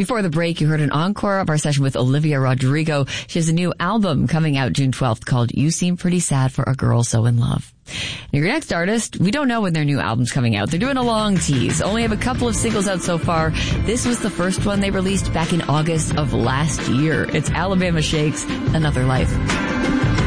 Before the break, you heard an encore of our session with Olivia Rodrigo. She has a new album coming out June 12th called You Seem Pretty Sad for a Girl So in Love. Now, your next artist, we don't know when their new album's coming out. They're doing a long tease. Only have a couple of singles out so far. This was the first one they released back in August of last year. It's Alabama Shakes, Another Life.